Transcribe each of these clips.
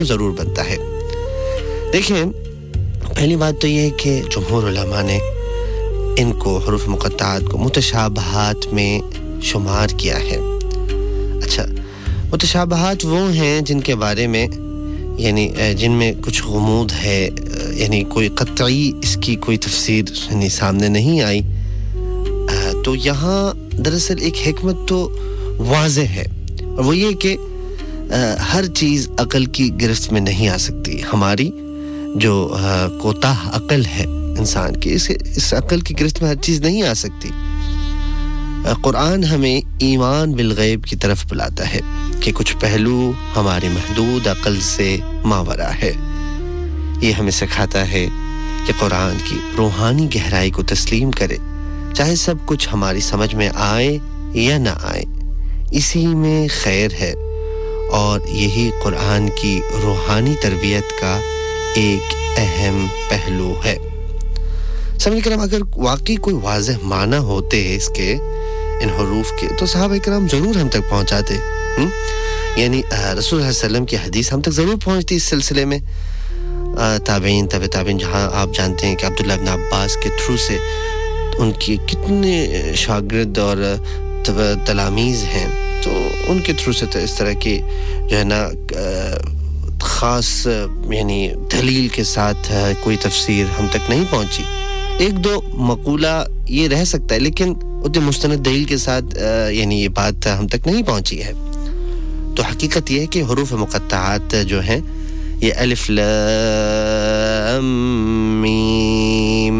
ضرور بنتا ہے. دیکھیں پہلی بات تو یہ ہے کہ جمہور علماء نے ان کو حروف مقطعات کو متشابہات میں شمار کیا ہے. اچھا، متشابہات وہ ہیں جن کے بارے میں یعنی جن میں کچھ غموض ہے، یعنی کوئی قطعی اس کی کوئی تفسیر یعنی سامنے نہیں آئی. تو یہاں دراصل ایک حکمت تو واضح ہے، اور وہ یہ کہ ہر چیز عقل کی گرفت میں نہیں آ سکتی. ہماری جو کوتاہ عقل ہے انسان کی، اس عقل کی گرفت میں ہر چیز نہیں آ سکتی. قرآن ہمیں ایمان بالغیب کی طرف بلاتا ہے کہ کچھ پہلو ہماری محدود عقل سے ماورا ہے. یہ ہمیں سکھاتا ہے کہ قرآن کی روحانی گہرائی کو تسلیم کرے، چاہے سب کچھ ہماری سمجھ میں آئے یا نہ آئے، اسی میں خیر ہے. اور یہی قرآن کی روحانی تربیت کا ایک اہم پہلو ہے. سامعین کرام، اگر واقعی کوئی واضح معنی ہوتے اس کے ان حروف کے تو صحابہ کرام ضرور ہم تک پہنچاتے. یعنی رسول اللہ علیہ وسلم کی حدیث ہم تک ضرور پہنچتی اس سلسلے میں. تابعین، تابع تابعین، جہاں آپ جانتے ہیں کہ عبداللہ ابن عباس کے تھرو سے ان کی کتنے شاگرد اور تلامیذ ہیں، تو ان کے تھرو سے تو اس طرح کی جو ہے نا خاص یعنی دلیل کے ساتھ کوئی تفسیر ہم تک نہیں پہنچی. ایک دو مقولہ یہ رہ سکتا ہے، لیکن اتنے مستند دلیل کے ساتھ یعنی یہ بات ہم تک نہیں پہنچی ہے. تو حقیقت یہ ہے کہ حروف مقطعات جو ہیں یہ الف لام میم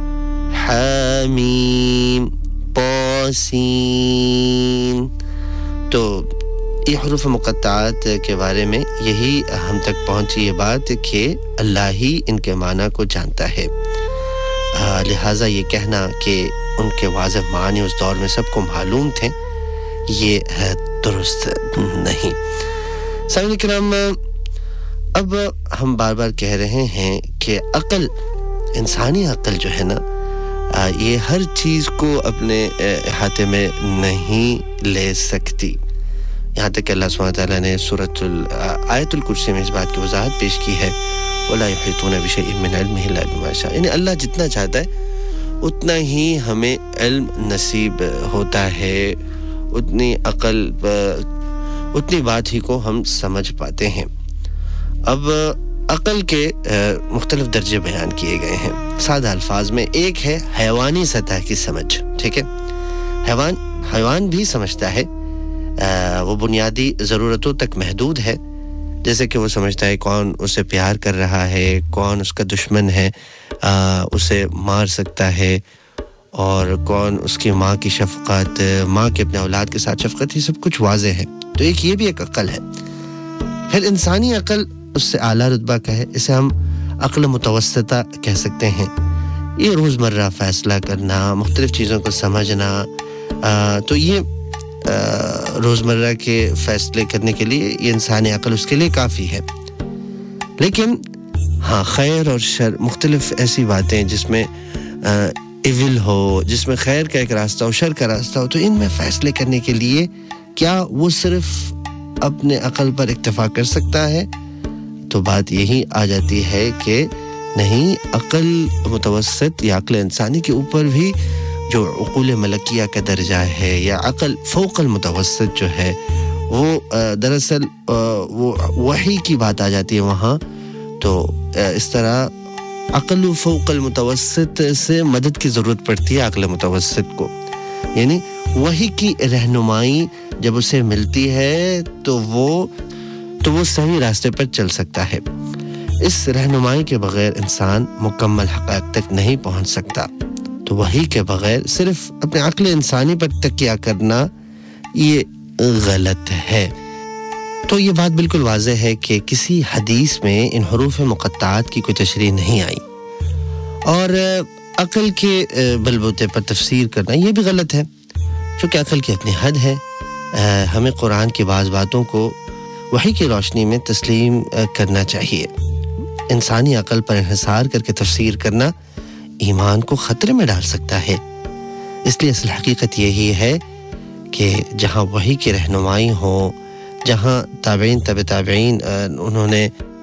حامیم طاسین، تو یہ حروف مقطعات کے بارے میں یہی ہم تک پہنچی یہ بات کہ اللہ ہی ان کے معنی کو جانتا ہے. لہٰذا یہ کہنا کہ ان کے واضح معنی اس دور میں سب کو معلوم تھے، یہ درست نہیں. سامعین کرام، اب ہم بار بار کہہ رہے ہیں کہ عقل، انسانی عقل جو ہے نا، یہ ہر چیز کو اپنے احاطے میں نہیں لے سکتی. یہاں تک کہ اللہ سبحانہ وتعالیٰ نے سورۃ آیت الکرسی میں اس بات کی وضاحت پیش کی ہے، وَلَا يُحِيطُونَ بِشَيْءٍ مِّنْ عِلْمِهِ إِلَّا بِمَا شَاءَ. یعنی اللہ جتنا چاہتا ہے اتنا ہی ہمیں علم نصیب ہوتا ہے، اتنی عقل، اتنی بات ہی کو ہم سمجھ پاتے ہیں. اب عقل کے مختلف درجے بیان کیے گئے ہیں سادہ الفاظ میں. ایک ہے حیوانی سطح کی سمجھ، ٹھیک ہے. حیوان بھی سمجھتا ہے، وہ بنیادی ضرورتوں تک محدود ہے، جیسے کہ وہ سمجھتا ہے کون اسے پیار کر رہا ہے، کون اس کا دشمن ہے، اسے مار سکتا ہے، اور کون اس کی ماں کی شفقت، ماں کے اپنے اولاد کے ساتھ شفقت، یہ سب کچھ واضح ہے. تو ایک یہ بھی ایک عقل ہے. پھر انسانی عقل اس سے اعلیٰ رتبہ کا ہے، اسے ہم عقل متوسطہ کہہ سکتے ہیں. یہ روزمرہ فیصلہ کرنا، مختلف چیزوں کو سمجھنا، تو یہ روزمرہ کے فیصلے کرنے کے لیے یہ انسانی عقل اس کے لیے کافی ہے. لیکن ہاں، خیر اور شر، مختلف ایسی باتیں جس میں ایول ہو، جس میں خیر کا ایک راستہ ہو، شر کا راستہ ہو، تو ان میں فیصلے کرنے کے لیے کیا وہ صرف اپنے عقل پر اکتفا کر سکتا ہے؟ تو بات یہی آ جاتی ہے کہ نہیں، عقل متوسط یا عقل انسانی کے اوپر بھی جو عقول ملکیہ کا درجہ ہے، یا عقل فوق المتوسط جو ہے، وہ دراصل وہ وحی کی بات آ جاتی ہے وہاں. تو اس طرح عقل فوق المتوسط سے مدد کی ضرورت پڑتی ہے عقل متوسط کو. یعنی وحی کی رہنمائی جب اسے ملتی ہے تو وہ صحیح راستے پر چل سکتا ہے. اس رہنمائی کے بغیر انسان مکمل حقائق تک نہیں پہنچ سکتا. تو وحی کے بغیر صرف اپنے عقل انسانی پر تکیہ کرنا یہ غلط ہے. تو یہ بات بالکل واضح ہے کہ کسی حدیث میں ان حروف مقطعات کی کوئی تشریح نہیں آئی، اور عقل کے بلبوتے پر تفسیر کرنا یہ بھی غلط ہے، چونکہ عقل کی اپنی حد ہے. ہمیں قرآن کی بعض باتوں کو وحی کی روشنی میں تسلیم کرنا چاہیے. انسانی عقل پر انحصار کر کے تفسیر کرنا ایمان کو خطرے میں ڈال سکتا ہے. اس لیے اصل حقیقت یہی ہے کہ جہاں وحی کی رہنمائی ہو، جہاں تابعین انہوں نے